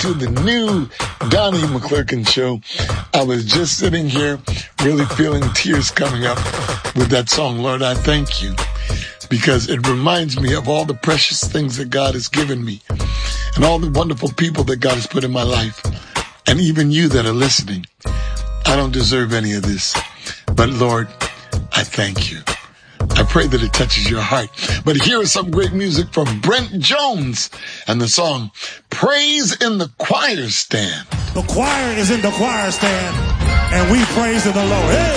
to the new Donnie McClurkin Show. I was just sitting here really feeling tears coming up with that song, Lord, I Thank You, because it reminds me of all the precious things that God has given me and all the wonderful people that God has put in my life, and even you that are listening. I don't deserve any of this, but Lord, I thank you. I pray that it touches your heart. But here is some great music from Brent Jones and the song Praise in the Choir Stand. The choir is in the choir stand, and we praise in the Lord. Hey!